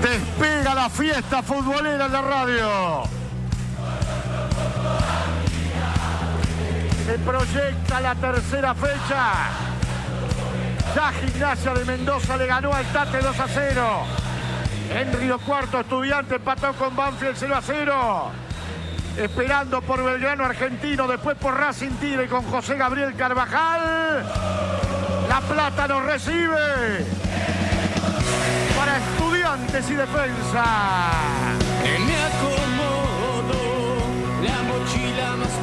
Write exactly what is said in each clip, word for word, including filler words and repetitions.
Despega la fiesta futbolera en la radio. Se proyecta la tercera fecha. Ya Gimnasia de Mendoza le ganó al Tate dos a cero. En Río Cuarto, Estudiante empató con Banfield cero a cero. Esperando por Belgrano Argentino, después por Racing Tigre con José Gabriel Carvajal. La Plata nos recibe. Para Estudiantes y Defensa. Me acomodo la mochila más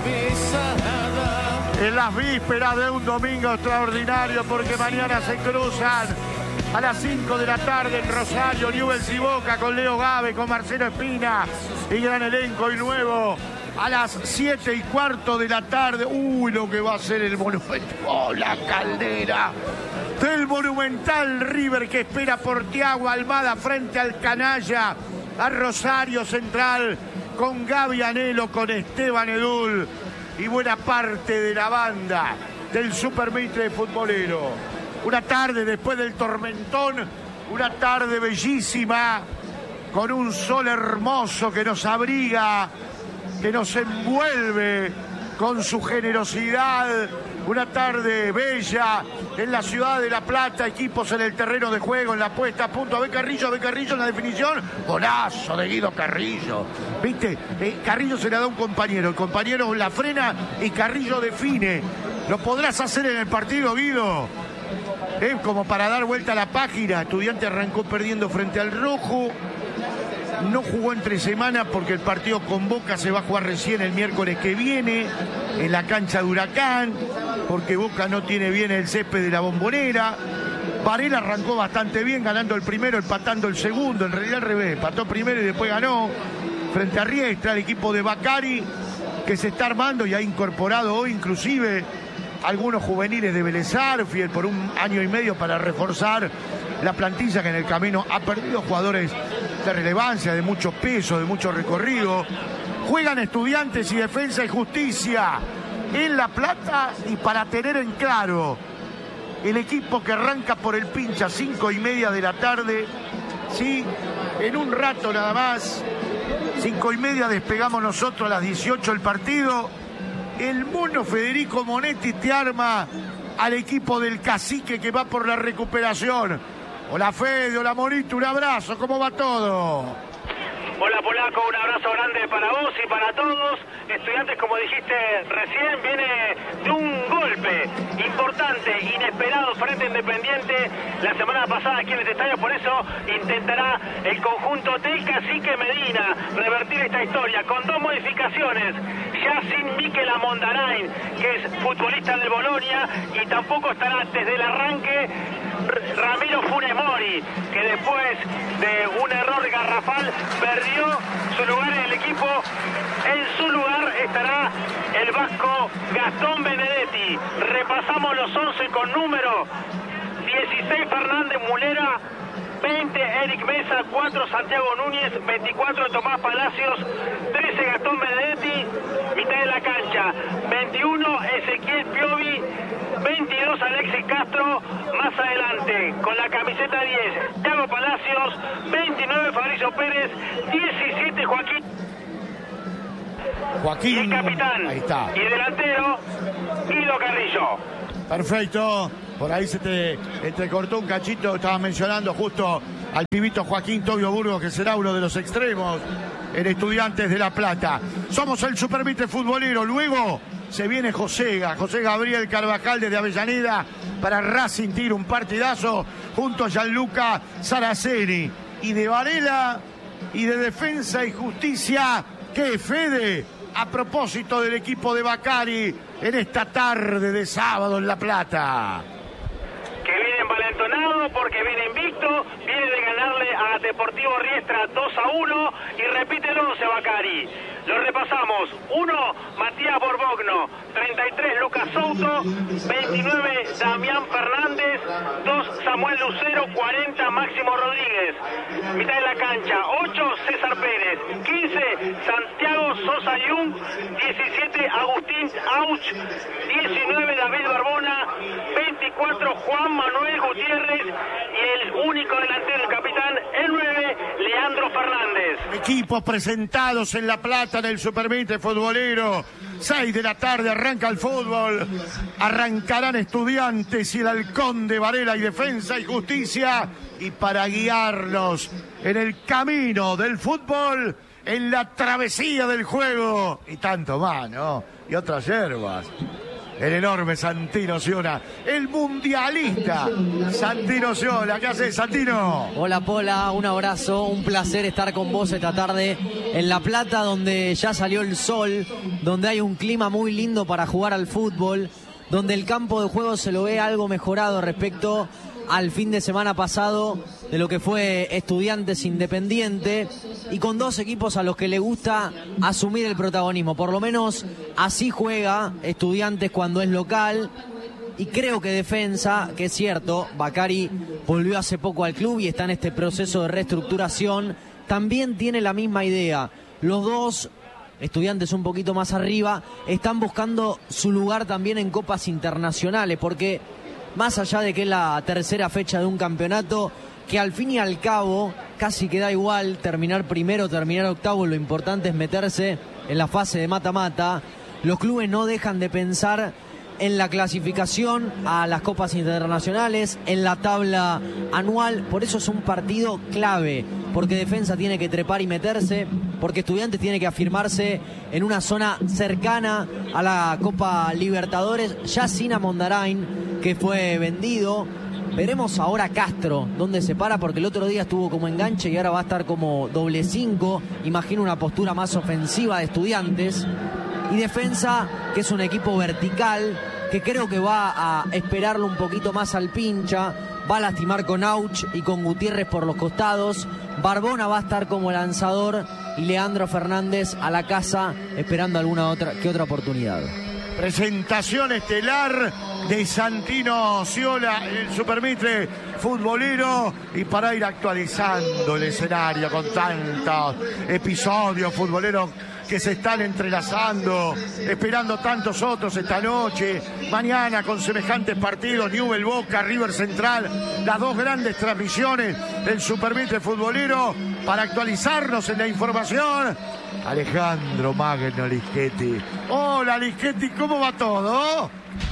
pesada. En las vísperas de un domingo extraordinario, porque mañana se cruzan a las cinco de la tarde en Rosario, Newell's y Boca, con Leo Gávez, con Marcelo Espina y gran elenco y nuevo. A las siete y cuarto de la tarde, uy, lo que va a ser el Monumental, oh, la caldera del Monumental. River que espera por Thiago Almada frente al canalla, a Rosario Central, con Gaby Anhelo, con Esteban Edul y buena parte de la banda del Super Mitre futbolero. Una tarde después del tormentón, una tarde bellísima, con un sol hermoso que nos abriga, que nos envuelve con su generosidad. Una tarde bella en la ciudad de La Plata, equipos en el terreno de juego, en la puesta a punto. A ver Carrillo, a ver Carrillo en la definición. Golazo de Guido Carrillo. ¿Viste? Eh, Carrillo se la da a un compañero, el compañero la frena y Carrillo define. ¿Lo podrás hacer en el partido, Guido? Es como para dar vuelta a la página. Estudiante arrancó perdiendo frente al Rojo. No jugó entre semana porque el partido con Boca se va a jugar recién el miércoles que viene en la cancha de Huracán, porque Boca no tiene bien el césped de la Bombonera. Varela arrancó bastante bien, ganando el primero, empatando el segundo. En realidad al revés, empató primero y después ganó frente a Riestra, el equipo de Bacari, que se está armando y ha incorporado hoy inclusive algunos juveniles de Vélez Sarsfield por un año y medio para reforzar la plantilla, que en el camino ha perdido jugadores de relevancia, de mucho peso, de mucho recorrido. Juegan Estudiantes y Defensa y Justicia en La Plata, y para tener en claro, el equipo que arranca por el pincha, cinco y media de la tarde, sí, en un rato nada más, cinco y media despegamos nosotros, a las dieciocho el partido. El mono Federico Monetti te arma al equipo del Cacique que va por la recuperación. Hola Fede, hola Monito, un abrazo, ¿cómo va todo? Hola Polaco, un abrazo grande para vos y para todos. Estudiantes, como dijiste recién, viene de un golpe importante, inesperado frente a Independiente la semana pasada aquí en este estadio. Por eso intentará el conjunto del Cacique Medina revertir esta historia con dos modificaciones. Ya sin Mikel Amondarain, que es futbolista del Bolonia, y tampoco estará desde el arranque Ramiro Funes Mori, que después de un error garrafal perdió su lugar en el equipo. En su lugar estará el vasco Gastón Benedetti. Repasamos los once con número: dieciséis Fernández Mulera, veinte Eric Mesa, cuatro Santiago Núñez, veinticuatro Tomás Palacios, trece Gastón Benedetti, mitad de la cancha, veintiuno Ezequiel Piovi, veintidós Alexis Castro, más adelante con la camiseta diez Thiago Palacios, veintinueve Fabricio Pérez, diecisiete Joaquín Joaquín, y el capitán, ahí está, y delantero Guido Carrillo. Perfecto, por ahí se te entrecortó un cachito, estaba mencionando justo al pibito Joaquín Tobio Burgos, que será uno de los extremos en Estudiantes de La Plata. Somos el Super Mitre futbolero, luego se viene José, José Gabriel Carvajal desde Avellaneda para Racing Tigre, un partidazo junto a Gianluca Saraceni. Y de Varela y de Defensa y Justicia, ¿qué, Fede? A propósito del equipo de Bacari en esta tarde de sábado en La Plata. Que viene envalentonado porque viene invicto, viene de ganarle a Deportivo Riestra dos a uno y repite el once Bacari. Lo repasamos: uno Matías Borbogno, treinta y tres Lucas Souto, veintinueve Damián Fernández, dos Samuel Lucero, cuarenta Máximo Rodríguez. Mitad de la cancha: ocho César Pérez, quince Santiago Sosa Yung, diecisiete Agustín Auch, diecinueve David Barbona, veinticuatro Juan Manuel Gutiérrez y el único delantero, el capitán, el nueve Fernández. Equipos presentados en La Plata en el Supermitre Futbolero. seis de la tarde arranca el fútbol. Arrancarán Estudiantes y el Halcón de Varela y Defensa y Justicia. Y para guiarnos en el camino del fútbol, en la travesía del juego y tanto más, ¿no? Y otras hierbas. El enorme Santino Sciona, el mundialista Santino Sciona. ¿Qué haces, Santino? Hola, Pola, un abrazo, un placer estar con vos esta tarde en La Plata, donde ya salió el sol, donde hay un clima muy lindo para jugar al fútbol, donde el campo de juego se lo ve algo mejorado respecto al fin de semana pasado de lo que fue Estudiantes Independiente, y con dos equipos a los que le gusta asumir el protagonismo. Por lo menos así juega Estudiantes cuando es local, y creo que Defensa, que es cierto, Bacari volvió hace poco al club y está en este proceso de reestructuración, también tiene la misma idea. Los dos, Estudiantes un poquito más arriba, están buscando su lugar también en copas internacionales, porque más allá de que es la tercera fecha de un campeonato, que al fin y al cabo casi que da igual terminar primero o terminar octavo, lo importante es meterse en la fase de mata-mata. Los clubes no dejan de pensar en la clasificación a las copas internacionales, en la tabla anual. Por eso es un partido clave, porque Defensa tiene que trepar y meterse, porque Estudiantes tiene que afirmarse en una zona cercana a la Copa Libertadores, ya sin a Mondarain, que fue vendido. Veremos ahora Castro dónde se para, porque el otro día estuvo como enganche y ahora va a estar como doble cinco. Imagino una postura más ofensiva de Estudiantes. Y Defensa, que es un equipo vertical, que creo que va a esperarlo un poquito más al pincha. Va a lastimar con Auch y con Gutiérrez por los costados. Barbona va a estar como lanzador y Leandro Fernández a la casa esperando alguna otra que otra oportunidad. Presentación estelar de Santino Sciona, el Supermitre Futbolero, y para ir actualizando el escenario con tantos episodios futboleros que se están entrelazando, esperando tantos otros esta noche, mañana con semejantes partidos, Newell's Boca, River Central, las dos grandes transmisiones del Supermitre Futbolero, para actualizarnos en la información. Alejandro Magno Lischetti. Hola, Lischetti, ¿cómo va todo?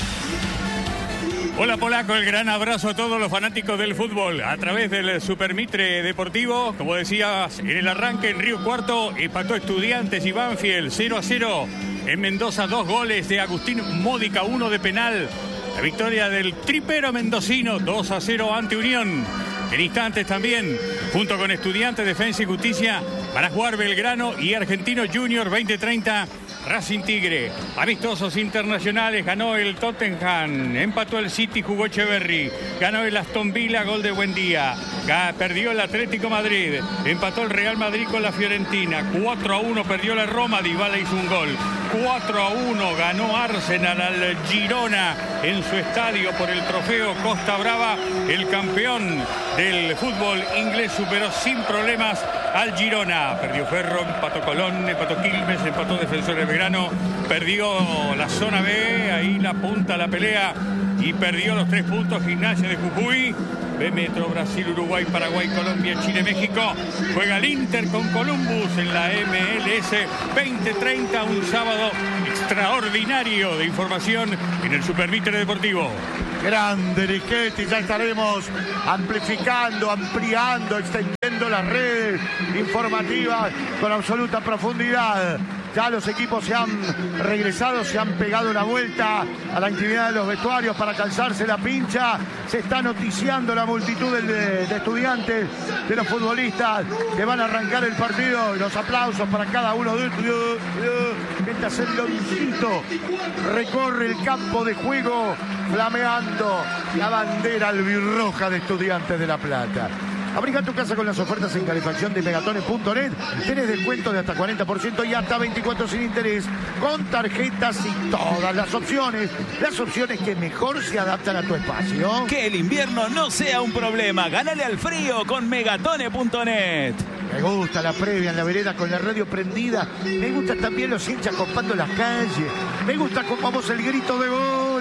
Hola, Polaco, el gran abrazo a todos los fanáticos del fútbol a través del Supermitre Deportivo. Como decías, en el arranque en Río Cuarto empató Estudiantes y Banfield cero a cero. En Mendoza, dos goles de Agustín Módica, uno de penal. La victoria del tripero mendocino, dos a cero ante Unión. En instantes también, junto con Estudiantes, Defensa y Justicia, van a jugar Belgrano y Argentino Junior veinte treinta. Racing Tigre, amistosos internacionales, ganó el Tottenham, empató el City, jugó Echeverry, ganó el Aston Villa, gol de Buendía, perdió el Atlético Madrid, empató el Real Madrid con la Fiorentina, cuatro a uno perdió la Roma, Dybala hizo un gol, cuatro a uno ganó Arsenal al Girona en su estadio por el trofeo Costa Brava. El campeón del fútbol inglés superó sin problemas al Girona, perdió Ferro, empató Colón, empató Quilmes, empató Defensores Belgrano, perdió la zona B, ahí la punta la pelea, y perdió los tres puntos Gimnasia de Jujuy. B Metro, Brasil, Uruguay, Paraguay, Colombia, Chile, México. Juega el Inter con Columbus en la M L S veinte treinta, un sábado extraordinario de información en el Supermitre Deportivo. Grande Lischetti, ya estaremos amplificando, ampliando, extendiendo las redes informativas con absoluta profundidad. Ya los equipos se han regresado, se han pegado una vuelta a la intimidad de los vestuarios para calzarse la pincha. Se está noticiando la multitud de, de estudiantes, de los futbolistas que van a arrancar el partido. Y los aplausos para cada uno de ellos. Mientras el leoncito recorre el campo de juego flameando la bandera albirroja de Estudiantes de La Plata. Abriga tu casa con las ofertas en calefacción de megatones punto net. Tenés descuento de hasta cuarenta por ciento y hasta veinticuatro sin interés, con tarjetas y todas las opciones. Las opciones que mejor se adaptan a tu espacio. Que el invierno no sea un problema. Gánale al frío con megatone punto net. Me gusta la previa en la vereda con la radio prendida. Me gusta también los hinchas copando las calles. Me gusta con vamos el grito de gol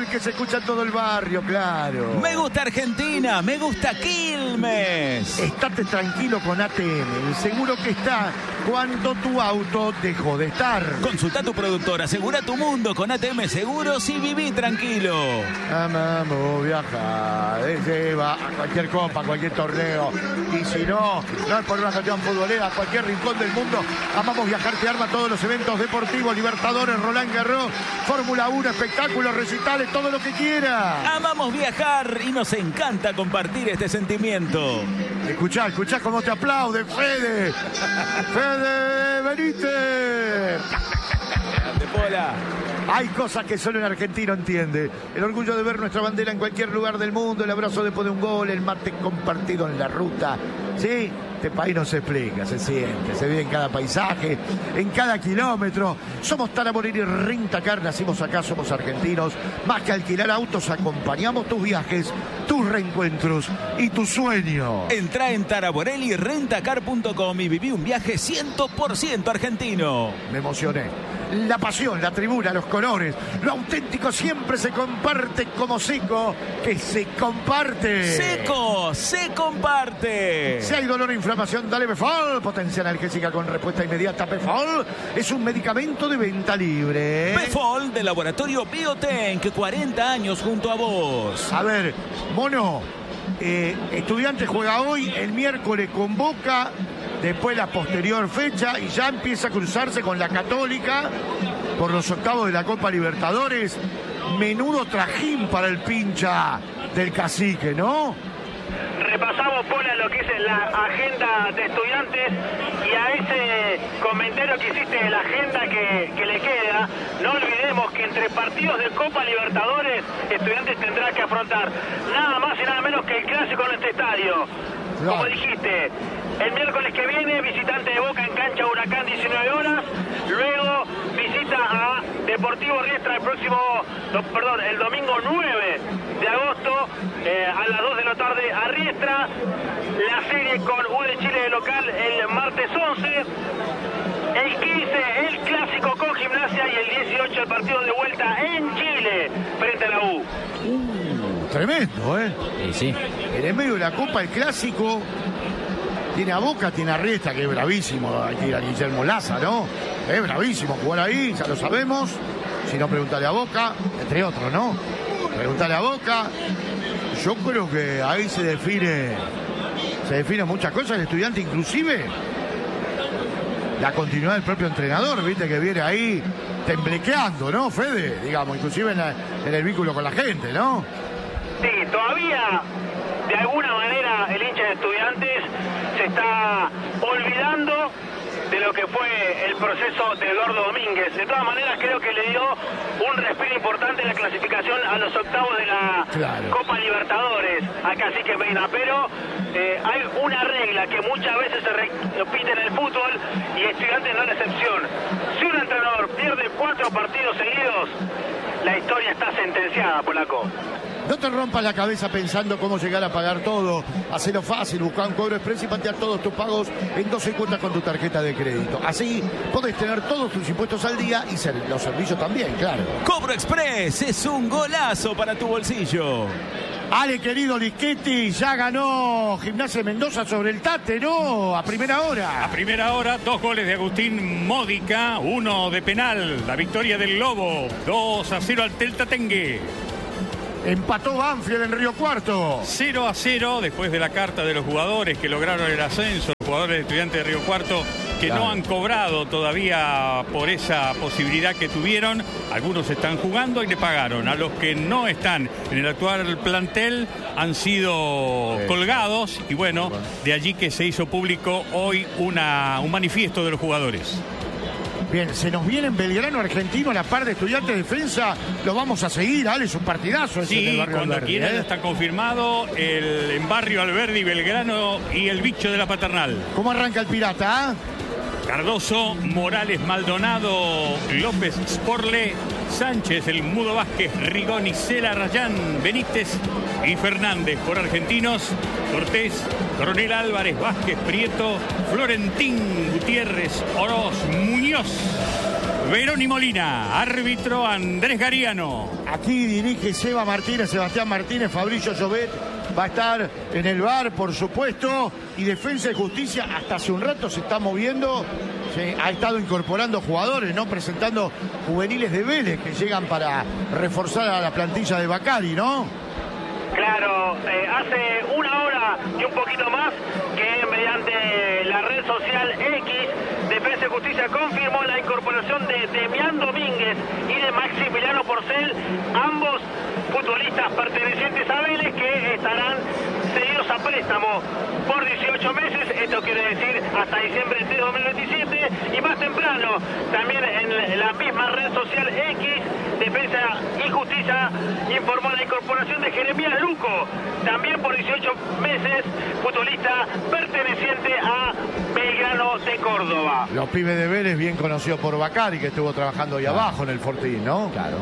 el que se escucha en todo el barrio, claro. Me gusta Argentina, me gusta Quilmes. Estate tranquilo con A T M, el seguro que está cuando tu auto dejó de estar. Consulta a tu productor, asegura tu mundo con A T M Seguros y viví tranquilo. Amamos viajar, lleva a cualquier copa, a cualquier torneo. Y si no, no es por una cuestión futbolera, a cualquier rincón del mundo. Amamos viajar te arma todos los eventos deportivos, Libertadores, Roland Garros, Fórmula uno, espectáculos, recitales, todo lo que quiera. Amamos viajar y nos encanta compartir este sentimiento. Escuchá, escuchá cómo te aplaude, Fede. Fede, venite. De Pola. Hay cosas que solo el argentino entiende. El orgullo de ver nuestra bandera en cualquier lugar del mundo, el abrazo después de un gol, el mate compartido en la ruta. ¿Sí? Este país no se explica, se siente, se vive en cada paisaje, en cada kilómetro. Somos Taraborelli Rentacar, nacimos acá, somos argentinos. Más que alquilar autos, acompañamos tus viajes, tus reencuentros y tu sueño. Entrá en taraborelli rentacar punto com y viví un viaje cien por ciento argentino. Me emocioné. La pasión, la tribuna, los colores, lo auténtico siempre se comparte como seco, que se comparte. Seco, se comparte. Si hay dolor e inflamación, dale Befol. Potencia analgésica con respuesta inmediata. Befol es un medicamento de venta libre. Befol de Laboratorio Biotank, cuarenta años junto a vos. A ver, Mono, eh, Estudiantes juega hoy, el miércoles convoca. Después la posterior fecha y ya empieza a cruzarse con la Católica por los octavos de la Copa Libertadores. Menudo trajín para el pincha del cacique, ¿no? Repasamos, Pola, lo que es la agenda de Estudiantes y a ese comentario que hiciste de la agenda que, que le queda, no olvidemos que entre partidos de Copa Libertadores, Estudiantes tendrá que afrontar nada más y nada menos que el clásico en este estadio. Como dijiste, el miércoles que viene, visitante de Boca en cancha Huracán, diecinueve horas. Luego visita a Deportivo Riestra el próximo, no, perdón, el domingo nueve de agosto eh, a las dos de la tarde a Riestra. La serie con U de Chile de local el martes once. El quince, el clásico con Gimnasia y el dieciocho el partido de vuelta en Chile frente a la U. Uh, tremendo, ¿eh? Sí, sí. En el medio de la Copa, el clásico. Tiene a Boca, tiene a Riestra, que es bravísimo. Hay que ir a Guillermo Laza, ¿no? Es bravísimo jugar ahí, ya lo sabemos. Si no, pregúntale a Boca, entre otros, ¿no? Pregúntale a Boca. Yo creo que ahí se define, se define muchas cosas. El Estudiante, inclusive, la continuidad del propio entrenador, viste, que viene ahí temblequeando, ¿no, Fede? Digamos, inclusive en, la, en el vínculo con la gente, ¿no? Sí, todavía, de alguna manera, el hincha de Estudiantes se está olvidando de lo que fue el proceso de Eduardo Domínguez. De todas maneras, creo que le dio un respiro importante en la clasificación a los octavos de la claro. Copa Libertadores a Cacique Medina. Pero eh, hay una regla que muchas veces se repite en el fútbol y Estudiantes no es la excepción. Si un entrenador pierde cuatro partidos seguidos, la historia está sentenciada, Polaco. No te rompas la cabeza pensando cómo llegar a pagar todo. Hacelo fácil, busca un cobro express y patear todos tus pagos en doce cuotas con tu tarjeta de crédito. Así podés tener todos tus impuestos al día y los servicios también, claro. Cobro Express es un golazo para tu bolsillo. Ale, querido Lischetti, ya ganó Gimnasia de Mendoza sobre el Tate, ¿no? A primera hora. A primera hora, dos goles de Agustín Módica, uno de penal. La victoria del Lobo, dos a cero al Teltatengue. Empató Banfield en Río Cuarto. cero a cero después de la carta de los jugadores que lograron el ascenso, los jugadores de Estudiantes de Río Cuarto, que claro. no han cobrado todavía por esa posibilidad que tuvieron. Algunos están jugando y le pagaron. A los que no están en el actual plantel han sido sí. colgados. Y bueno, de allí que se hizo público hoy una, un manifiesto de los jugadores. Bien, se nos viene en Belgrano, Argentino, a la par de Estudiantes Defensa. Lo vamos a seguir, Ale, es un partidazo ese sí, del barrio cuando Alberdi, quieran ¿eh? está confirmado el en barrio Alberdi, Belgrano y el bicho de la Paternal. ¿Cómo arranca el Pirata? ¿eh? Cardoso, Morales, Maldonado, López, Sporle, Sánchez, el Mudo Vázquez, Rigoni, Cela, Rayán, Benítez y Fernández. Por Argentinos, Cortés, Coronel Álvarez, Vázquez, Prieto, Florentín, Gutiérrez, Oroz, Muñoz. Verón y Molina. Árbitro Andrés Gariano. Aquí dirige Seba Martínez, Sebastián Martínez, Fabricio Llobet va a estar en el V A R, por supuesto, y Defensa y Justicia hasta hace un rato se está moviendo, se ha estado incorporando jugadores, ¿no? Presentando juveniles de Vélez que llegan para reforzar a la plantilla de Bacari, ¿no? Claro, eh, hace una hora y un poquito más que mediante la red social X, Defensa y Justicia confirmó la incorporación de Demián Domínguez y de Maximiliano Porcel, ambos futbolistas pertenecientes a Vélez que estarán cedidos a préstamo por dieciocho meses, esto quiere decir hasta diciembre de dos mil veintisiete, y más temprano, también en la misma red social X, Defensa y Justicia informó la incorporación de Jeremías Luco, también por dieciocho meses, futbolista perteneciente a Belgrano de Córdoba. Los pibes de Vélez, bien conocidos por Bacari, que estuvo trabajando ahí abajo en el Fortín, ¿no? Claro.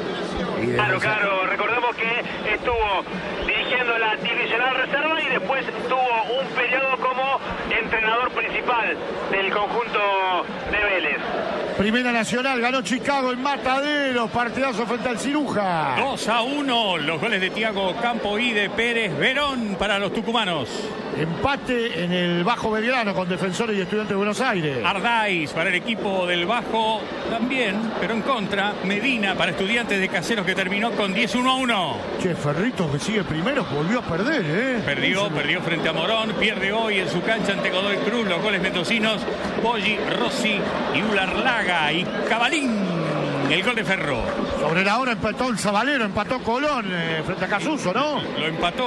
Claro, claro, recordemos que estuvo dirigiendo la divisional reserva y después tuvo un periodo como entrenador principal del conjunto de Vélez. Primera Nacional, ganó Chicago en Matadero, partidazo frente al Ciruja. dos a uno, los goles de Tiago Campo y de Pérez Verón para los tucumanos. Empate en el Bajo Belgrano con Defensores y Estudiantes de Buenos Aires. Ardáiz para el equipo del Bajo también, pero en contra. Medina para Estudiantes de Caseros, que terminó con diez uno a uno. Che, Ferrito, que sigue primero, volvió a perder, ¿eh? Perdió, perdió frente a Morón, pierde hoy en su cancha ante Godoy Cruz. Los goles mendocinos, Poggi, Rossi y Ularlaga y Cabalín. El gol de Ferro. Sobre la hora empató el Zabalero, empató Colón eh, frente a Casuso, ¿no? Lo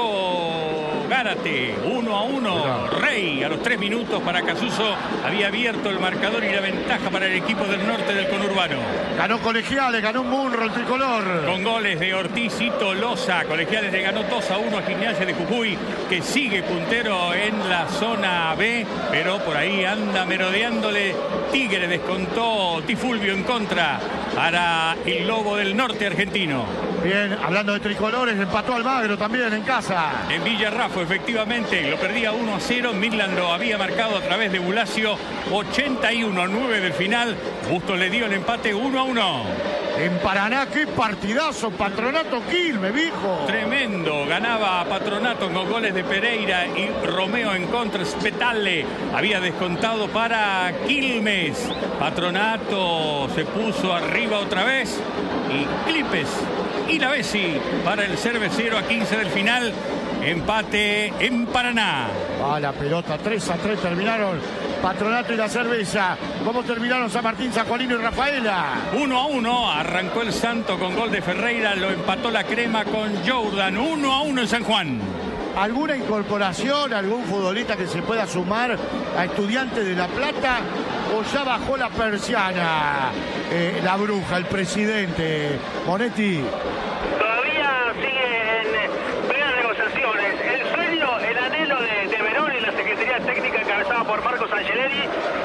empató Gárate, uno a uno. Mirá. Rey a los tres minutos para Casuso. Había abierto el marcador y la ventaja para el equipo del norte del conurbano. Ganó Colegiales, ganó Munro el tricolor. Con goles de Ortiz y Tolosa. Colegiales le ganó dos a uno a Gimnasia de Jujuy, que sigue puntero en la zona B, pero por ahí anda merodeándole. Tigre descontó Tifulvio en contra para el Lobo del Norte argentino. Bien, hablando de tricolores, empató Almagro también en casa. En Villarrafo, efectivamente, lo perdía uno a cero. Midland lo había marcado a través de Bulacio. ochenta y uno a nueve del final. Bustos le dio el empate uno a uno. En Paraná, qué partidazo, Patronato Quilmes, viejo. Tremendo, ganaba Patronato con goles de Pereira y Romeo en contra. Spetale había descontado para Quilmes. Patronato se puso arriba otra vez y Clipes y la Bessi para el cervecero a quince del final. Empate en Paraná. Va la pelota, tres a tres terminaron Patronato y la Cerveza. ¿Cómo terminaron San Martín, San Juanino y Rafaela? uno a uno, arrancó el Santo con gol de Ferreira, lo empató la Crema con Jordan. uno a uno en San Juan. ¿Alguna incorporación, algún futbolista que se pueda sumar a Estudiantes de La Plata? ¿O ya bajó la persiana eh, la bruja, el presidente Monetti? Todavía sigue en plenas negociaciones. El sueño, el anhelo de, de Verón y la Secretaría Técnica encabezada por Marcos Angeleri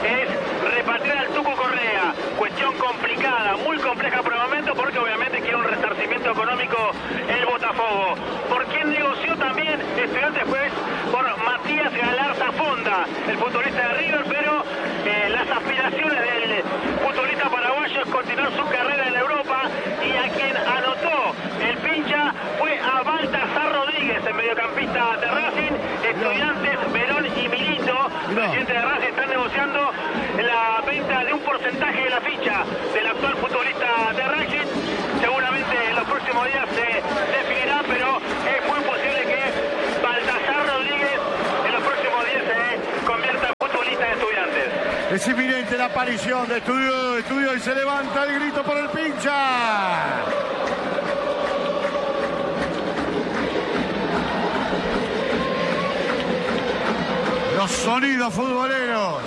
es repatriar al Tuco Correa. Cuestión complicada, muy compleja por el momento, porque obviamente quiere un resarcimiento económico el Botafogo. ¿Por quién negoció también Estudiantes? Pues por Matías Galarza Fonda, el futbolista de River, pero eh, las aspiraciones del futbolista paraguayo es continuar su carrera en Europa, y a quien anotó el pincha fue a Baltasar Rodríguez, el mediocampista de Racing. Estudiantes, Verón y Milito, presidente de Racing, están negociando la venta de un porcentaje de la ficha del actual futbolista de Racing. Seguramente en los próximos días se definirá, pero es muy posible que Baltasar Rodríguez en los próximos días se convierta en futbolista de Estudiantes. Es inminente la aparición de Estudio, Estudio y se levanta el grito por el pincha. Los sonidos futboleros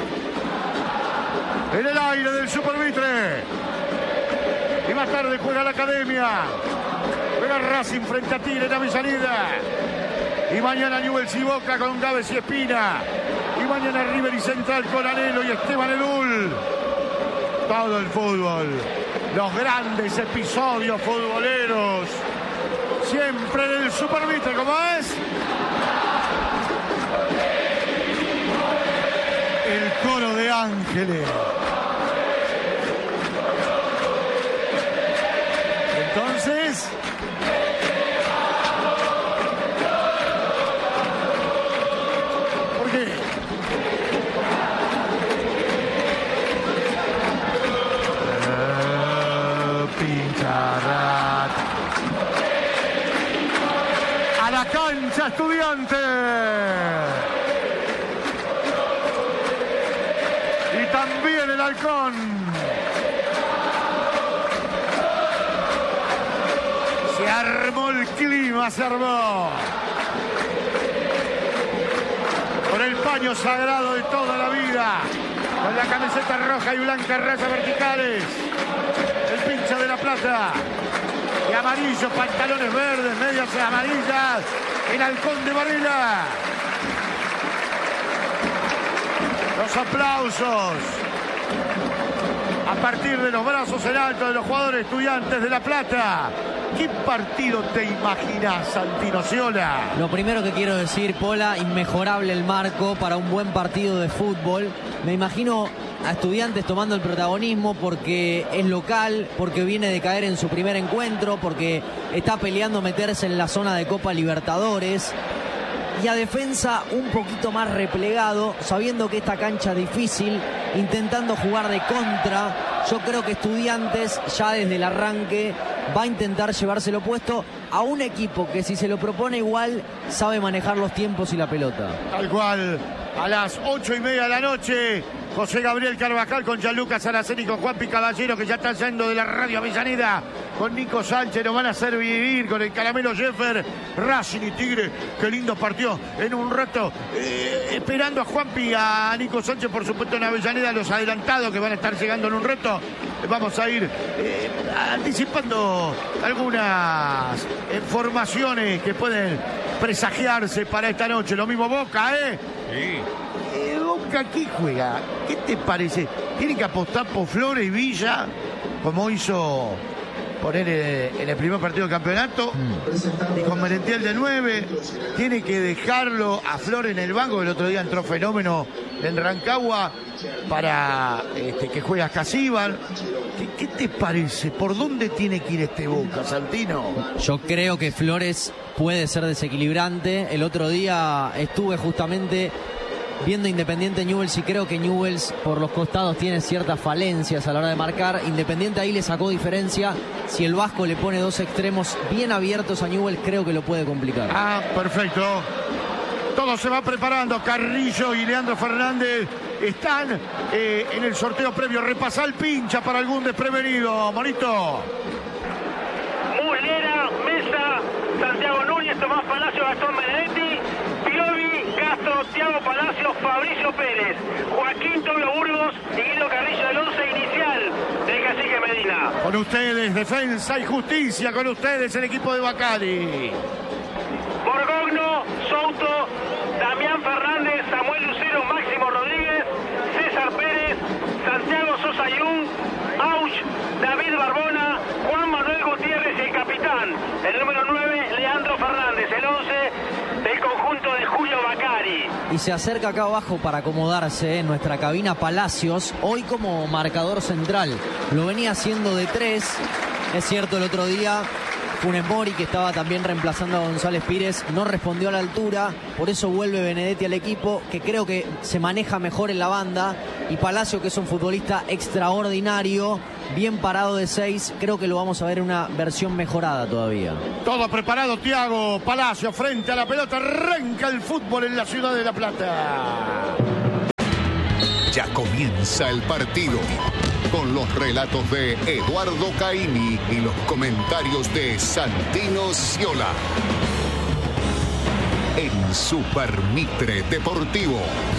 en el aire del Super Mitre. Y más tarde juega la Academia. Juega Racing frente a Tigre en Avellaneda. Y mañana Newell's y Boca con Gávez y Espina. Y mañana River y Central con Anelo y Esteban Edul. Todo el fútbol. Los grandes episodios futboleros. Siempre en el Super Mitre, ¿cómo es? El coro de ángeles. Estudiantes. ¿Por qué? Eh, Pincharrat. A la cancha, Estudiantes. Y también el Halcón. Se armó el clima, se armó. Con el paño sagrado de toda la vida. Con la camiseta roja y blanca, rayas verticales. El pincha de la plata. Y amarillo, pantalones verdes, medias amarillas. El Halcón de Varela. Los aplausos a partir de los brazos en alto de los jugadores Estudiantes de La Plata. ¿Qué partido te imaginas, Santino Sciola? Lo primero que quiero decir, Pola, inmejorable el marco para un buen partido de fútbol. Me imagino a Estudiantes tomando el protagonismo porque es local, porque viene de caer en su primer encuentro, porque está peleando meterse en la zona de Copa Libertadores. Y a defensa un poquito más replegado, sabiendo que esta cancha es difícil, intentando jugar de contra. Yo creo que Estudiantes ya desde el arranque va a intentar llevárselo puesto a un equipo que si se lo propone igual sabe manejar los tiempos y la pelota. Tal cual, a las ocho y media de la noche, José Gabriel Carvajal con Gianluca Saraceni, con Juanpi Caballero, que ya está yendo de la radio Avellaneda, con Nico Sánchez, nos van a hacer vivir con el Caramelo Jeffer, Racing y Tigre. Qué lindo partido en un rato, eh, esperando a Juanpi, a Nico Sánchez, por supuesto en Avellaneda, los adelantados que van a estar llegando en un rato. Vamos a ir eh, anticipando algunas informaciones que pueden presagiarse para esta noche. Lo mismo Boca, ¿eh? Sí. Eh, Boca aquí juega. ¿Qué te parece? ¿Tiene que apostar por Flores y Villa, como hizo poner en el primer partido del campeonato? Mm. Y con Merentiel de nueve. ¿Tiene que dejarlo a Flores en el banco? El otro día entró Fenómeno en Rancagua para este, que juegue a Casíbal. ¿Qué, ¿Qué te parece? ¿Por dónde tiene que ir este Boca, Santino? Yo creo que Flores puede ser desequilibrante. El otro día estuve justamente viendo Independiente Newell's y creo que Newell's por los costados tiene ciertas falencias a la hora de marcar. Independiente ahí le sacó diferencia. Si el Vasco le pone dos extremos bien abiertos a Newell's, creo que lo puede complicar. Ah, perfecto. Todo se va preparando. Carrillo y Leandro Fernández están eh, en el sorteo previo. Repasa el pincha para algún desprevenido. Monito. Muslera, Mesa, Santiago Núñez, Tomás Palacio, Gastón Benedetti, Piovi, Castro, Thiago Palacios, Fabricio Pérez, Joaquín Tobio Burgos y Guido Carrillo del once inicial del Cacique Medina. Con ustedes, Defensa y Justicia. Con ustedes, el equipo de Bacari. Borgogno, Souto, Damián Fernández, Samuel Lucero, Máximo Rodríguez, César Pérez, Santiago Sosa Yung, Auch, David Barbona, Juan Manuel Gutiérrez y el capitán, el número nueve, Leandro Fernández, el once del conjunto de Julio Bacari. Y se acerca acá abajo para acomodarse en nuestra cabina Palacios, hoy como marcador central. Lo venía haciendo de tres, es cierto, el otro día Funes Mori, que estaba también reemplazando a González Pires, no respondió a la altura, por eso vuelve Benedetti al equipo, que creo que se maneja mejor en la banda, y Palacio, que es un futbolista extraordinario, bien parado de seis, creo que lo vamos a ver en una versión mejorada todavía. Todo preparado, Thiago Palacio frente a la pelota, arranca el fútbol en la ciudad de La Plata. Ya comienza el partido, con los relatos de Eduardo Caini y los comentarios de Santino Sciola. En Super Mitre Deportivo.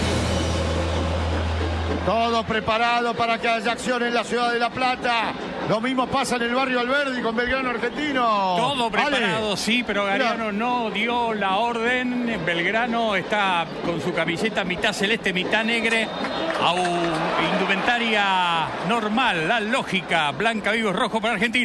Todo preparado para que haya acción en la ciudad de La Plata. Lo mismo pasa en el barrio Alberdi con Belgrano Argentino. Todo preparado, Ale. Sí, pero Galeano no dio la orden. Belgrano está con su camiseta mitad celeste, mitad negra, a indumentaria normal, la lógica, blanca, vivo, rojo para argentinos.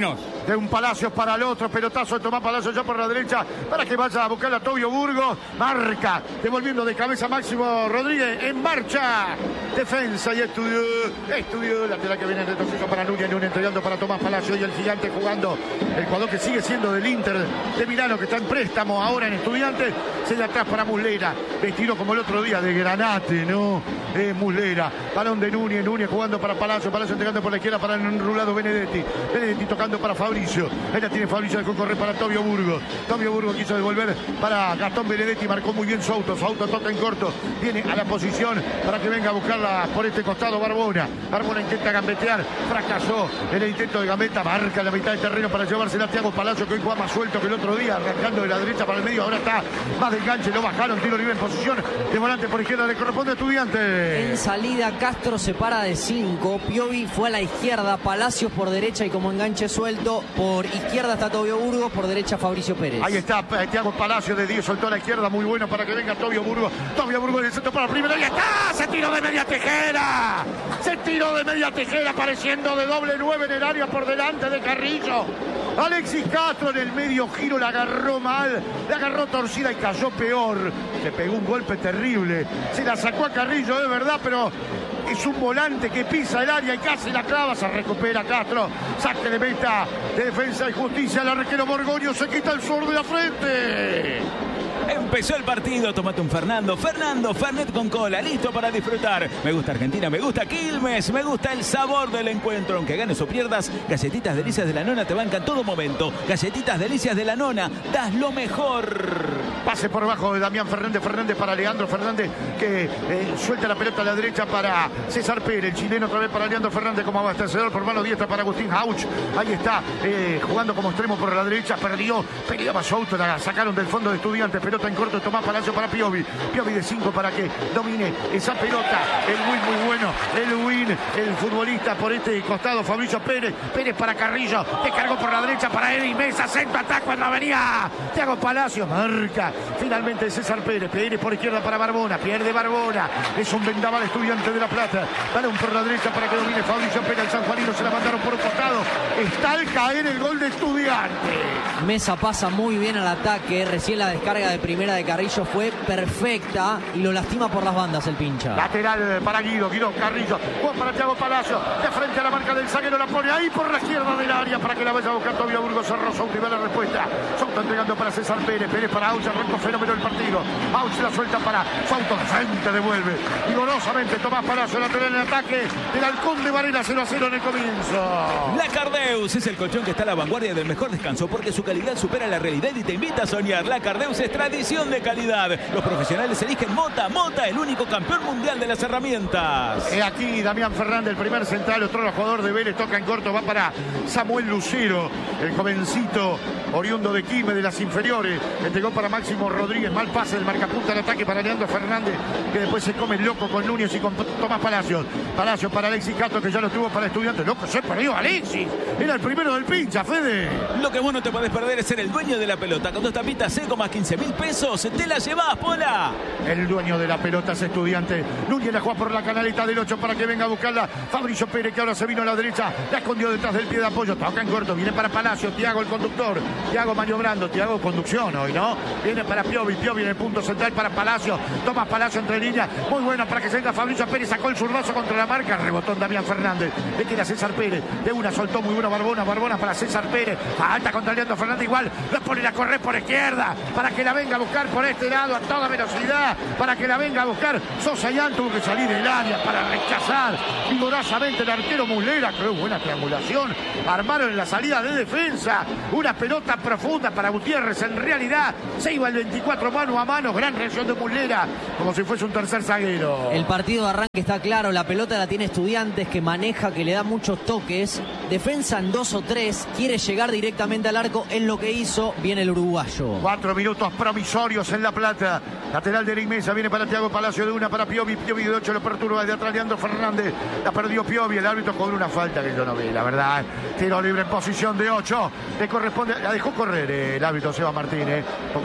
de un Palacios para el otro. Pelotazo de Tomás Palacios ya por la derecha para que vaya a buscar a Tobio Burgos. Marca, devolviendo de cabeza Máximo Rodríguez. En marcha. Defensa y estudió. Estudió. Lateral que viene en retroceso para Núñez. Núñez entregando para Tomás Palacios y el gigante jugando. El jugador que sigue siendo del Inter de Milano, que está en préstamo ahora en Estudiantes. Se de atrás para Muslera. Vestido como el otro día de Granate, ¿no? Es Muslera. Balón de Núñez. Núñez jugando para Palacio. Palacio entregando por la izquierda para el enrulado Benedetti. Benedetti tocando para Fabricio. Ahí la tiene Fabricio, dejó correr para Tobio Burgos. Tobio Burgos quiso devolver para Gastón Benedetti. Marcó muy bien su auto. Su auto toca en corto. Viene a la posición para que venga a buscarla por este costado Barbona. Barbona intenta gambetear. Fracasó en el intento de gambeta. Marca la mitad del terreno para llevársela a Thiago Palacio, que hoy juega más suelto que el otro día. Arrancando de la derecha para el medio. Ahora está más de enganche. Lo bajaron. Tiro libre en posición de volante por izquierda. Le corresponde a Estudiantes. En salida Castro se para de cinco. Piovi fue a la izquierda. Palacios por derecha y como enganche suelto. Por izquierda está Tobio Burgos. Por derecha Fabricio Pérez. Ahí está Thiago Palacio de diez. Soltó a la izquierda. Muy bueno para que venga Tobio Burgos. Tobio Burgos en el centro para la primera. ¡Ahí está! ¡Se tiró de media tijera! ¡Se tiró de media tijera! Apareciendo de doble nueve en el área por delante de Carrillo. Alexis Castro en el medio giro la agarró mal. La agarró torcida y cayó peor. Se pegó un golpe terrible. Se la sacó a Carrillo de verdad, pero es un volante que pisa el área y casi la clava. Se recupera Castro. Saque de meta de Defensa y Justicia. El arquero Borgoño se quita el sur de la frente. Empezó el partido, tomate un Fernando. Fernando, Fernet con cola, listo para disfrutar. Me gusta Argentina, me gusta Quilmes, me gusta el sabor del encuentro. Aunque ganes o pierdas, Galletitas Delicias de la Nona te bancan todo momento. Galletitas Delicias de la Nona, das lo mejor. Pase por abajo de Damián Fernández, Fernández para Leandro Fernández, que eh, suelta la pelota a la derecha para César Pérez, el chileno otra vez para Leandro Fernández como abastecedor por mano diestra para Agustín Hauch. Ahí está, eh, jugando como extremo por la derecha, perdió, peleaba su auto, la sacaron del fondo de Estudiantes, pelota en corto, Tomás Palacio para Piovi, Piovi de cinco para que domine esa pelota, el win muy bueno, el win, el futbolista por este costado, Fabricio Pérez, Pérez para Carrillo, que cargó por la derecha para Eddie Mesa, centro, ataque cuando venía Thiago Palacio, marca. Finalmente César Pérez, Pérez por izquierda para Barbona, pierde Barbona, es un vendaval Estudiante de La Plata, balón por la derecha para que domine Fabricio Pérez, el sanjuanino se la mandaron por un costado, está al caer el gol de Estudiante. Mesa pasa muy bien al ataque, recién la descarga de primera de Carrillo fue perfecta y lo lastima por las bandas el pincha. Lateral para Guido, Guido Carrillo, Juan para Thiago Palacio, de frente a la marca del zaguero, la pone ahí por la izquierda del área para que la vaya a buscar Tobio Burgos, cerró Souto y va la respuesta, Souto entregando para César Pérez, Pérez para Aucha, arrancó fenómeno el partido, Aucha la suelta para Souto, frente devuelve, vigorosamente Tomás Palacio, lateral en ataque del Halcón de Varela, cero a cero en el comienzo. La Cardeus es el colchón que está a la vanguardia del mejor descanso porque su calidad supera la realidad y te invita a soñar. La Cardeus es tradición de calidad. Los profesionales eligen Mota. Mota, el único campeón mundial de las herramientas. Eh, aquí Damián Fernández, el primer central, otro jugador de Vélez, toca en corto, va para Samuel Lucero, el jovencito oriundo de Quilmes, de las inferiores, entregó para Máximo Rodríguez, mal pase del marcapunta al ataque para Leandro Fernández, que después se come el loco con Núñez y con Tomás Palacios. Palacios para Alexis Castro, que ya lo tuvo para Estudiantes. Loco, se perdió Alexis. Era el primero del pincha, Fede. Lo que vos no te podés perder es ser el dueño de la pelota. Con dos tapitas Seco más quince mil pesos, te la llevás, Pola. El dueño de la pelota es Estudiante. Núñez la juega por la canaleta del ocho para que venga a buscarla. Fabricio Pérez, que ahora se vino a la derecha, la escondió detrás del pie de apoyo. Toca en corto, viene para Palacio. Thiago, el conductor. Thiago maniobrando. Thiago, conducción hoy, ¿no? Viene para Piovi. Piovi en el punto central para Palacio. Tomás Palacio entre líneas. Muy buena para que venga Fabricio Pérez. Sacó el zurdazo contra la marca. Rebotó en Damián Fernández. Le queda César Pérez. De una soltó muy buena Barbona. Barbona para César Pérez. Falta contra Leandro Fernández. Igual lo ponen a correr por izquierda para que la venga a buscar por este lado a toda velocidad. Para que la venga a buscar. Sosa Yan tuvo que salir del área para rechazar vigorosamente el arquero Muslera. Qué buena triangulación. Armaron en la salida de defensa. Una pelota profunda para Gutiérrez. En realidad se iba el veinticuatro mano a mano. Gran reacción de Muslera. Como si fuese un tercer zaguero. El partido de arranque está claro. La pelota la tiene Estudiantes, que maneja, que le da muchos toques. Defensa en dos o tres. Quiere llegar directamente al arco. Es lo que hizo. Viene el uruguayo. Cuatro minutos promisorios en La Plata. Lateral de Mesa. Viene para Thiago Palacio. De una para Piovi. Piovi de ocho lo perturba de atrás Leandro Fernández. La perdió Piovi. El árbitro cobró una falta que yo no vi, la verdad. Tiro libre en posición de ocho. Le corresponde. La dejó correr eh, el árbitro Seba Martínez. Porque si la hacía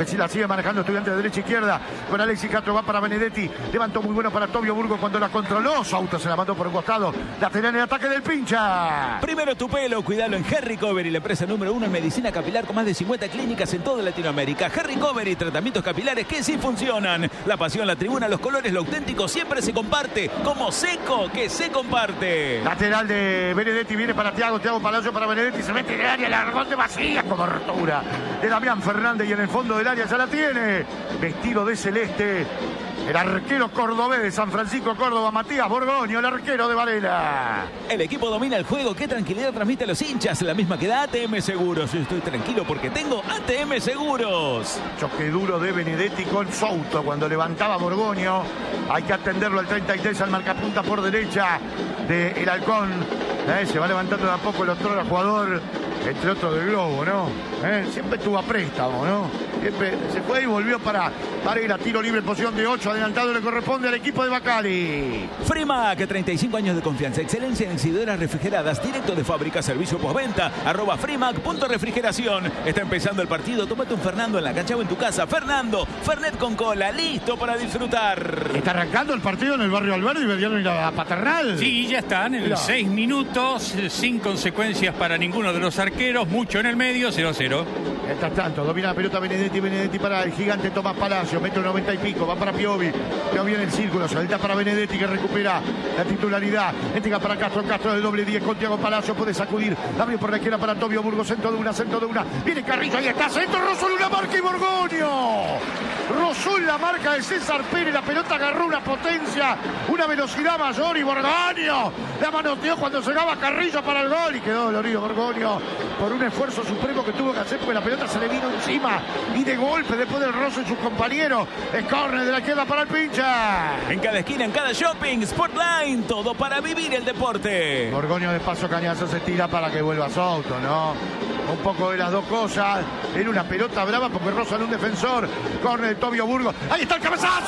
sigue manejando Estudiantes de derecha e izquierda. Con Alexis Castro va para Benedetti. Levantó muy bueno para Tobio Burgo cuando la controló. Souto se la mandó por un costado. Lateral en ataque del Pincha. Primero tu pelo, cuidalo en Hair Recovery, la empresa número uno en medicina capilar con más de cincuenta clínicas en toda Latinoamérica. Hair Recovery, tratamientos capilares que sí funcionan. La pasión, la tribuna, los colores, lo auténtico siempre se comparte. Como Seco, que se comparte. Lateral de Benedetti, viene para Thiago. Thiago Palacio para Benedetti. Se mete en el área, la rebote vacía como rotura de Damián Fernández y en el fondo del área ya la tiene. Vestido de celeste. El arquero cordobés de San Francisco Córdoba, Matías Borgoño, el arquero de Varela. El equipo domina el juego. ¿Qué tranquilidad transmite a los hinchas? La misma que da A T M Seguros. Yo estoy tranquilo porque tengo A T M Seguros. Choque duro de Benedetti con Souto cuando levantaba Borgoño. Hay que atenderlo al treinta y tres, al marcapunta por derecha de El Halcón. Eh, se va levantando de a poco el otro jugador, entre otros del Globo, ¿no? Eh, siempre estuvo a préstamo, ¿no? Siempre se fue y volvió para Varela. Tiro libre en posición de ocho. Adelantado le corresponde al equipo de Bacari. Frimac, treinta y cinco años de confianza, excelencia en exhibidoras refrigeradas, directo de fábrica, servicio postventa, arroba Frimac, punto refrigeración. Está empezando el partido, tómate un Fernando en la cancha o en tu casa. Fernando, Fernet con cola, listo para disfrutar. Está arrancando el partido en el barrio Alberdi, Belgrano y la Paternal. Sí, ya están en seis minutos, sin consecuencias para ninguno de los arqueros, mucho en el medio, cero a cero. Mientras tanto, domina la pelota Benedetti, Benedetti para el gigante Tomás Palacio, metro noventa y pico, va para Piovi, Piovi en el círculo, salta para Benedetti que recupera la titularidad, entrega para Castro, Castro del doble diez con Thiago Palacio, puede sacudir, abrió por la izquierda para Tobio Burgo, centro de una, centro de una, viene Carrillo, ahí está, centro, Rosol, una marca y Borgoño. Rosol la marca de César Pérez, la pelota agarró una potencia, una velocidad mayor y Borgoño la manoteó cuando llegaba Carrillo para el gol y quedó dolorido Borgoño por un esfuerzo supremo que tuvo que hacer porque la pelota se le vino encima y de golpe después del roce de sus compañeros. Es córner de la izquierda para el Pincha. En cada esquina, en cada shopping, Sportline, todo para vivir el deporte. Borgoño de paso cañazo se tira para que vuelva Souto, ¿no? Un poco de las dos cosas. En una pelota brava porque rozan un defensor. Córner de Tobio Burgo. ¡Ahí está el cabezazo!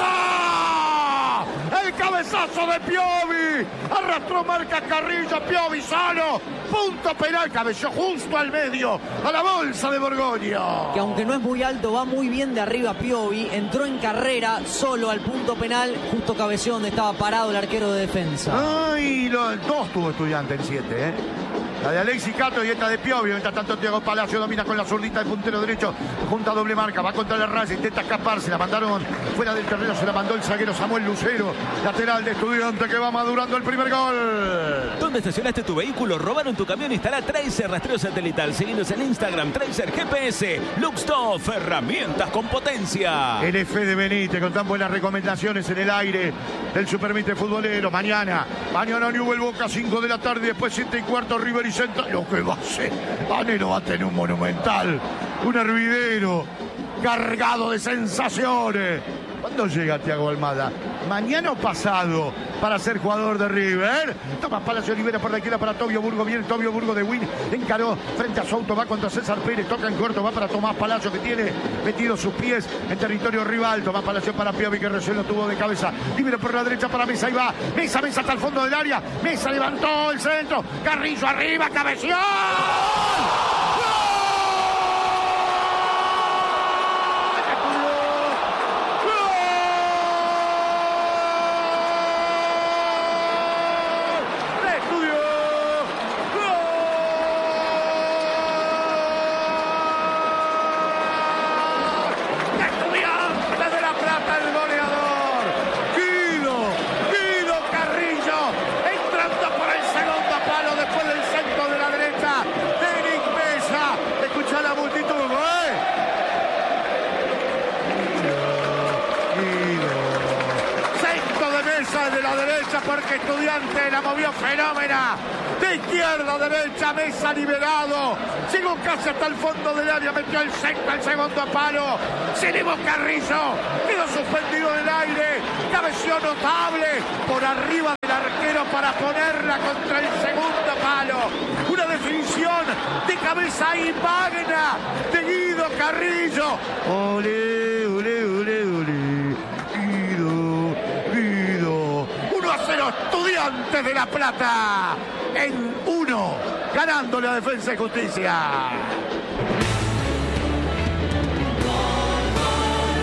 ¡El cabezazo de Piovi! Arrastró marca Carrillo, Piovi solo. Punto penal, cabeceó justo al medio, a la bolsa de Borgoño. Que aunque no es muy alto, va muy bien de arriba Piovi. Entró en carrera solo al punto penal, justo cabeceó donde estaba parado el arquero de defensa. Ay, los dos tuvo Estudiante en siete, ¿eh? La de Alexis Cato y esta de Piovi. Mientras tanto Thiago Palacio domina con la zurdita de puntero derecho. Junta doble marca, va contra la raya, intenta escapar. Se la mandaron fuera del terreno, se la mandó el zaguero Samuel Lucero. Lateral de Estudiante que va madurando el primer gol. ¿Dónde estacionaste tu vehículo? ¿Robaron tu camión? Instalá Tracer rastreo satelital. Seguinos en Instagram, Tracer G P S. Luxtoff, herramientas con potencia. El F de Benítez con tan buenas recomendaciones en el aire del Supermitre futbolero. Mañana, mañana Newell Boca, cinco de la tarde, después siete y cuarto River y Central. Lo que va a hacer, Anero va a tener un monumental, un hervidero cargado de sensaciones. ¿Cuándo llega Thiago Almada? Mañana o pasado para ser jugador de River. Tomás Palacio libera por la izquierda para Tobio Burgo. Viene Tobio Burgo de Win. Encaró frente a Souto. Va contra César Pérez. Toca en corto. Va para Tomás Palacio que tiene metido sus pies en territorio rival. Tomás Palacio para Piovi que recién lo tuvo de cabeza. Libera por la derecha para Mesa. Ahí va. Mesa, Mesa hasta el fondo del área. Mesa levantó el centro. Carrillo arriba. Cabeció. De la derecha porque Estudiante la movió fenómena. De izquierda a derecha, Mesa liberado. Llegó casi hasta el fondo del área, metió el sexto, el segundo palo. Se elevó Carrillo, quedó suspendido en el aire. Cabeció notable por arriba del arquero para ponerla contra el segundo palo. Una definición de cabeza y magna de Guido Carrillo. Ole, ole, ole, ole. Estudiantes de La Plata en uno, ganándole a Defensa y Justicia.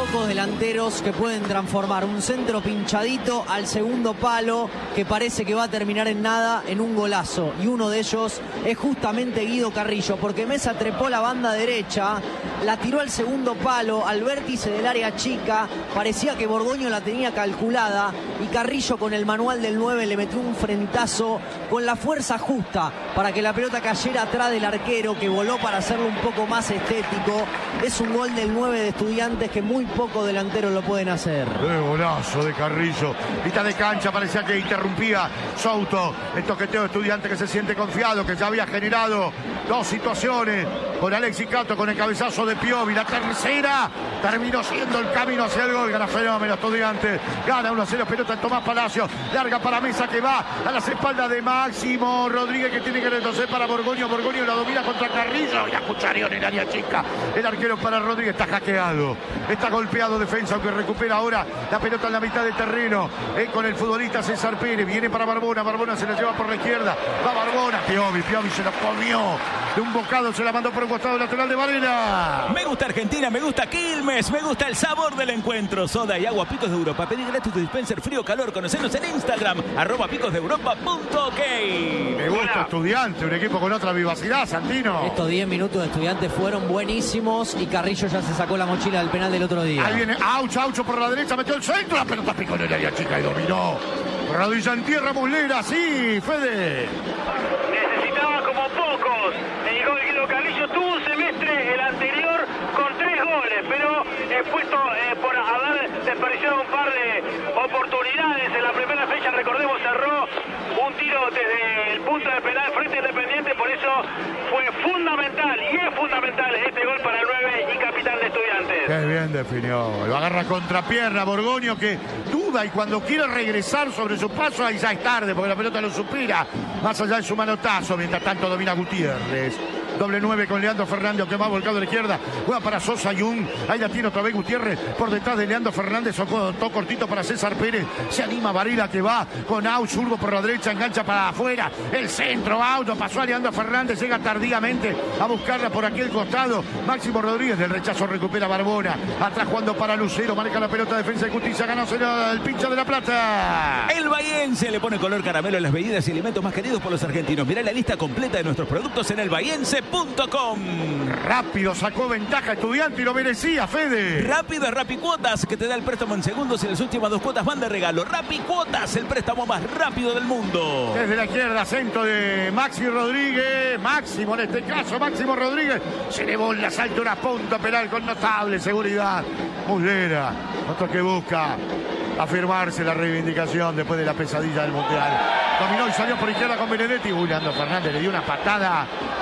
pocos delanteros que pueden transformar un centro pinchadito al segundo palo que parece que va a terminar en nada en un golazo. Y uno de ellos es justamente Guido Carrillo, porque Mesa trepó la banda derecha, la tiró al segundo palo, al vértice del área chica. Parecía que Borgoño la tenía calculada y Carrillo con el manual del nueve le metió un frentazo con la fuerza justa para que la pelota cayera atrás del arquero, que voló para hacerlo un poco más estético. Es un gol del nueve de Estudiantes que muy pocos delanteros lo pueden hacer. ¡Qué golazo de Carrillo! Mitad de cancha, parecía que interrumpía Souto el toqueteo de Estudiantes, que se siente confiado, que ya había generado dos situaciones con Alexis Cato, con el cabezazo de Piovi. La tercera terminó siendo el camino hacia el gol. Gana fenómeno Estudiantes, gana uno a cero, pelota en Tomás Palacio, larga para Mesa, que va a las espaldas de Máximo Rodríguez, que tiene que retroceder para Borgoño. Borgoño la domina contra Carrillo y la cuchareó en el área chica. El arquero para Rodríguez está hackeado, está golpeado defensa, aunque recupera ahora la pelota en la mitad del terreno, eh, con el futbolista César Pérez. Viene para Barbona, Barbona se la lleva por la izquierda, va Barbona, Piovi, Piovi se lo comió de un bocado, se la mandó por un costado lateral de Varela. Me gusta Argentina, me gusta Quilmes, me gusta el sabor del encuentro. Soda y agua Picos de Europa. Pedí gratis tu dispenser frío calor. Conocenos en Instagram, arroba picos de europa punto ok. Me gusta Estudiante, un equipo con otra vivacidad, Santino. Estos diez minutos de Estudiantes fueron buenísimos y Carrillo ya se sacó la mochila del penal del otro día. Ahí viene Aucho, Aucho por la derecha, metió el centro, la pelota picó en el área chica y dominó. Rodilla en tierra, Muslera, sí, Fede. Necesitaba como pocos el gol Guido Carrillo. Tuvo un semestre el anterior con tres goles, pero expuesto eh, por haber desperdiciado un par de oportunidades. En la primera fecha, recordemos, cerró un tiro desde el punto de penal frente a Independiente. Por eso fue fundamental y es fundamental este gol para el nueve y capitán de Estudiantes. Qué bien definió. Lo agarra contrapierna Borgoño, que duda, y cuando quiere regresar sobre su paso, ahí ya es tarde, porque la pelota lo supera más allá de su manotazo. Mientras tanto domina Gutiérrez. Doble nueve con Leandro Fernández, que va volcado a la izquierda. Juega para Sosa Jung. Ahí la tiene otra vez Gutiérrez. Por detrás de Leandro Fernández. Tocó cortito para César Pérez. Se anima Varela, que va con Out. Zurdo por la derecha. Engancha para afuera. El centro. Auto. Pasó a Leandro Fernández. Llega tardíamente a buscarla por aquel costado. Máximo Rodríguez. Del rechazo recupera Barbona. Atrás jugando para Lucero. Maneja la pelota. Defensa de Justicia. Ganó el pincha de la Plata. El bahiense le pone color caramelo en las bebidas y alimentos más queridos por los argentinos. Mirá la lista completa de nuestros productos en el bahiense punto com. Rápido sacó ventaja Estudiante y lo merecía, Fede. Rápido es Rapicuotas, que te da el préstamo en segundos y las últimas dos cuotas van de regalo. Rapicuotas, el préstamo más rápido del mundo. Desde la izquierda, centro de Maxi Rodríguez. Máximo en este caso, Máximo Rodríguez. Se elevó en las alturas, punto penal con notable seguridad. Muslera, otro que busca afirmarse la reivindicación después de la pesadilla del Mundial. Dominó y salió por izquierda con Benedetti. Leandro Fernández le dio una patada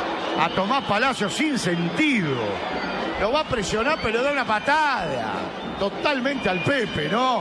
a Tomás Palacio sin sentido. Lo va a presionar, pero da una patada totalmente al Pepe, ¿no?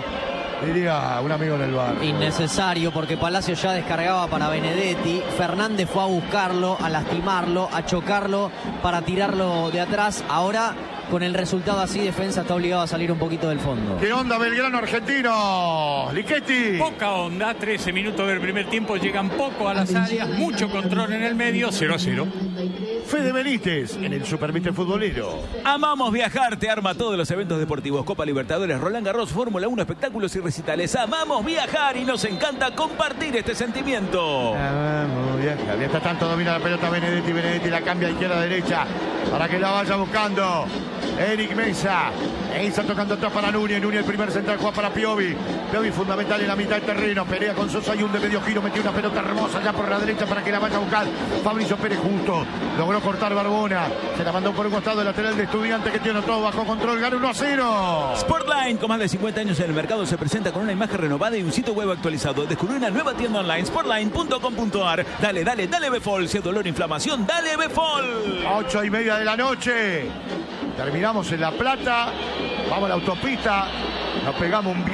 Diría un amigo en el bar. Innecesario, porque Palacio ya descargaba para Benedetti. Fernández fue a buscarlo, a lastimarlo, a chocarlo para tirarlo de atrás. Ahora, con el resultado así, Defensa está obligado a salir un poquito del fondo. ¿Qué onda Belgrano argentino? Lichetti. Poca onda, trece minutos del primer tiempo, llegan poco a las áreas, mucho control en el medio, cero a cero. Fede Benítez en el Supermitre Futbolero. Amamos viajar, te arma todos los eventos deportivos: Copa Libertadores, Roland Garros, Fórmula uno, espectáculos y recitales. Amamos viajar y nos encanta compartir este sentimiento. Amamos viajar. Mientras tanto domina la pelota Benedetti, Benedetti la cambia a izquierda a derecha para que la vaya buscando Eric Mesa. Mesa tocando atrás para Núñez. Núñez el primer central, juega para Piovi. Piovi fundamental en la mitad del terreno. Pelea con Sosa y un de medio giro. Metió una pelota hermosa ya por la derecha para que la vaya a buscar Fabricio Pérez justo. Logró cortar Barbona. Se la mandó por un costado el lateral de Estudiantes, que tiene todo bajo control. Gana uno a cero. Sportline, con más de cincuenta años en el mercado, se presenta con una imagen renovada y un sitio web actualizado. Descubrí una nueva tienda online, sportline punto com punto ar. Dale, dale, dale Befol. Si es dolor, inflamación, dale Befol. Ocho y media de la noche. Terminamos en La Plata. Vamos a la autopista. Nos pegamos un